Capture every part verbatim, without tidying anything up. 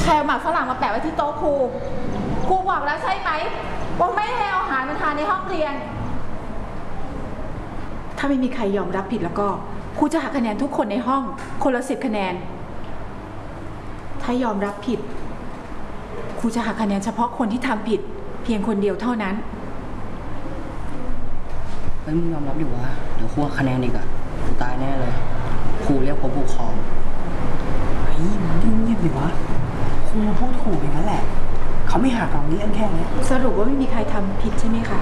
ใครเอาหมากฝรั่งมาแปะไว้ที่โต๊ะครูครูบอกแล้วใช่ไหมว่าไม่ให้เอาอาหารมาทานในห้องเรียนถ้าไม่มีใครยอมรับผิดแล้วก็ครูจะหักคะแนนทุกคนในห้องคนละสิบคะแนนถ้ายอมรับผิดครูจะหักคะแนนเฉพาะคนที่ทำผิดเพียงคนเดียวเท่านั้นเฮ้ยมึงยอมรับอยู่วะเดี๋ยวครูหักคะแนนอีกอะกูตายแน่เลยครูเรียกพบผู้ปกครองเฮ้ยมึงเงียบๆดิวะครูพูดถูกอย่างนั้นแหละเขาไม่หักเราเรื่องแค่นี้สรุปว่าไม่มีใครทำผิดใช่ไหมคะ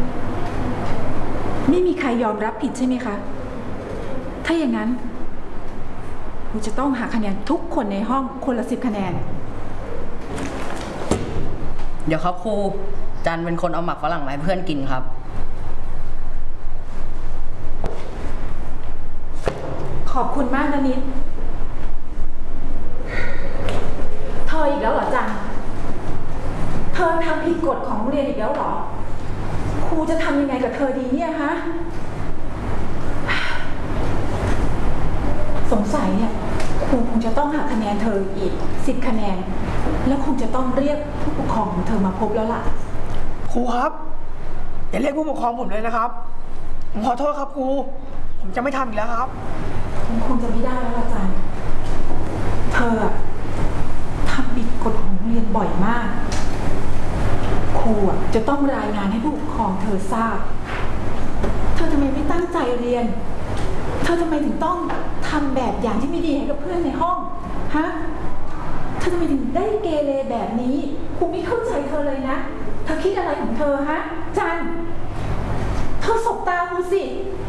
ไม่มีใครยอมรับผิดใช่ไหมคะถ้าอย่างนั้นครูจะต้องหักคะแนนทุกคนในห้องคนละสิบคะแนนเดี๋ยวครับครูจันเป็นคนเอาหมักฝรั่งมาให้เพื่อนกินครับขอบคุณมากนะนิดเธออีกแล้วเหรอจันเธอทำผิดกฎของโรงเรียนอีกแล้วเหรอครูจะทำยังไงกับเธอดีเนี่ยฮะสงสัยเนี่ยครูคงจะต้องหักคะแนนเธออีกสิบคะแนนแล้วคงจะต้องเรียกผู้ปกครองของเธอมาพบแล้วล่ะครูครับอย่าเรียกผู้ปกครองผมเลยนะครับผมขอโทษครับครูผมจะไม่ทำอีกแล้วครับคงจะไม่ได้แล้วอาจารย์เธอทำผิดกฎของโรงเรียนบ่อยมากครูจะต้องรายงานให้ผู้ปกครองเธอทราบเธอทำไมไม่ตั้งใจเรียนเธอทำไมถึงต้องทำแบบอย่างที่ไม่ดีให้กับเพื่อนในห้องฮะเธอทำไมถึงได้เกเรแบบนี้ครูไม่เข้าใจเธอเลยนะเธอคิดอะไรของเธอฮะจันเธอสบตาครูสิ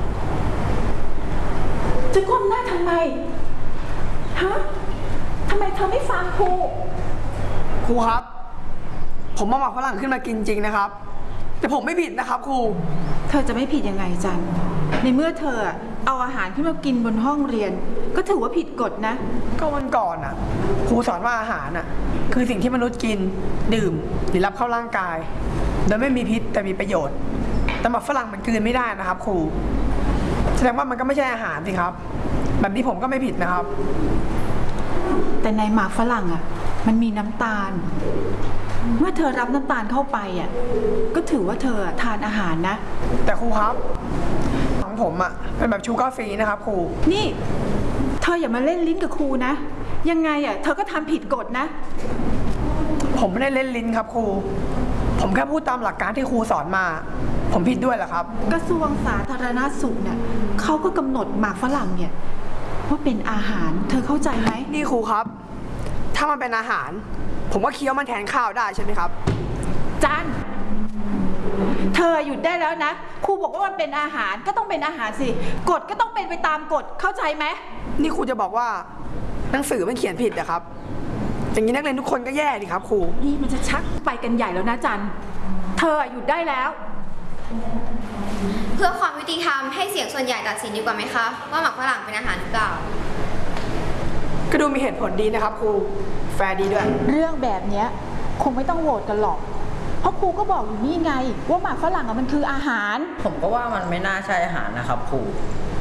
จะก้มหน้าทำไมฮะทำไมเธอไม่ฟังครูครูครับผมมาหมักฝรั่งขึ้นมากินจริงนะครับแต่ผมไม่ผิดนะครับครูเธอจะไม่ผิดยังไงจันในเมื่อเธอเอาอาหารขึ้นมากินบนห้องเรียนก็ถือว่าผิดกฎนะก็วันก่อนน่ะครูสอนว่าอาหารน่ะคือสิ่งที่มนุษย์กินดื่มหรือรับเข้าร่างกายโดยไม่มีพิษแต่มีประโยชน์แต่หมักฝรั่งมันกลืนไม่ได้นะครับครูแสดงว่ามันก็ไม่ใช่อาหารสิครับแบบนี้ผมก็ไม่ผิดนะครับแต่ในหมากฝรั่งอ่ะมันมีน้ำตาลเมื่อเธอรับน้ำตาลเข้าไปอ่ะก็ถือว่าเธอทานอาหารนะแต่ครูครับของผมอ่ะเป็นแบบชูการ์ฟรีนะครับครูนี่เธออย่ามาเล่นลิ้นกับครูนะยังไงอ่ะเธอก็ทำผิดกฎนะผมไม่ได้เล่นลิ้นครับครูผมแค่พูดตามหลักการที่ครูสอนมาผมผิดด้วยเหรอครับกระทรวงสาธารณสุขเนี่ยเขาก็กำหนดหมากฝรั่งเนี่ยว่าเป็นอาหารเธอเข้าใจไหมนี่ครูครับถ้ามันเป็นอาหารผมว่าเคี้ยวมันแทนข้าวได้ใช่ไหมครับจันเธอหยุดได้แล้วนะครูบอกว่ามันเป็นอาหารก็ต้องเป็นอาหารสิกฎก็ต้องเป็นไปตามกฎเข้าใจไหมนี่ครูจะบอกว่าหนังสือมันเขียนผิดนะครับอย่างนี้นักเรียนทุกคนก็แย่ดิครับครูนี่มันจะชักไปกันใหญ่แล้วนะจันเธอหยุดได้แล้วเพื่อความยุติธรรมให้เสียงส่วนใหญ่ตัดสินดีกว่าไหมคะว่าหมักฝรั่งเป็นอาหารหรือเปล่าก็ดูมีเหตุผลดีนะครับครูแฟร์ดีด้วยเรื่องแบบนี้คงไม่ต้องโหวตกันหรอกเพราะครูก็บอกอยู่นี่ไงว่าหมักฝรั่งมันคืออาหารผมก็ว่ามันไม่น่าใช่อาหารนะครับครู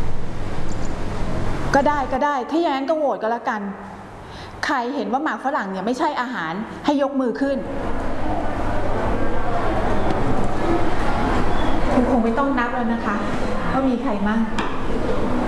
ก็ได้ก็ได้ถ้าอย่างนั้นก็โหวตกันละกันใครเห็นว่าหมากฝรั่งเนี่ยไม่ใช่อาหารให้ยกมือขึ้นคงคงไม่ต้องนับแล้วนะคะว่ามีใครมั่ง